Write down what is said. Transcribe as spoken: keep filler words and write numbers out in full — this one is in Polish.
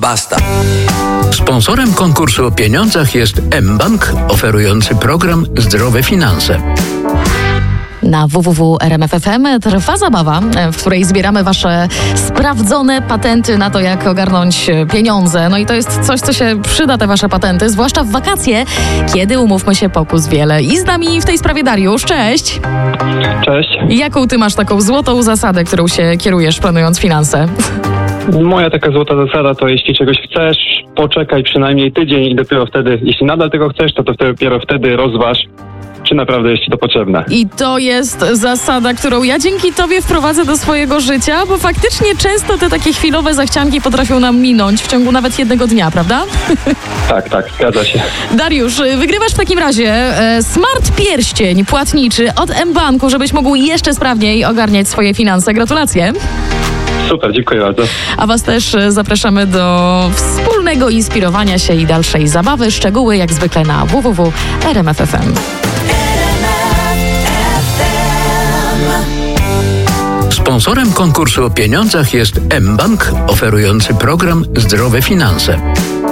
Basta. Sponsorem konkursu o pieniądzach jest mBank, oferujący program Zdrowe Finanse. Na w w w kropka r m f kropka f m trwa zabawa, w której zbieramy wasze sprawdzone patenty na to, jak ogarnąć pieniądze. No i to jest coś, co się przyda, te wasze patenty, zwłaszcza w wakacje, kiedy, umówmy się, pokus wiele. I z nami w tej sprawie Dariusz. Cześć! Cześć. Jaką ty masz taką złotą zasadę, którą się kierujesz, planując finanse? Moja taka złota zasada to jeśli czegoś chcesz, poczekaj przynajmniej tydzień i dopiero wtedy, jeśli nadal tego chcesz, to, to dopiero wtedy rozważ, czy naprawdę jest ci to potrzebne. I to jest zasada, którą ja dzięki tobie wprowadzę do swojego życia, bo faktycznie często te takie chwilowe zachcianki potrafią nam minąć w ciągu nawet jednego dnia, prawda? Tak, tak, zgadza się. Dariusz, wygrywasz w takim razie e, smart pierścień płatniczy od mBanku, żebyś mógł jeszcze sprawniej ogarniać swoje finanse. Gratulacje. Super, dziękuję bardzo. A was też zapraszamy do wspólnego inspirowania się i dalszej zabawy. Szczegóły jak zwykle na w w w kropka r m f kropka f m. Sponsorem konkursu o pieniądzach jest mBank, oferujący program Zdrowe Finanse.